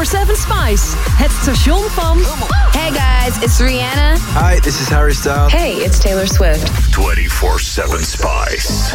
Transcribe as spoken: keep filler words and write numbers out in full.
vierentwintig zeven Spice. Het station van... Hey guys, it's Rihanna. Hi, this is Harry Styles. Hey, it's Taylor Swift. twenty-four seven Spice.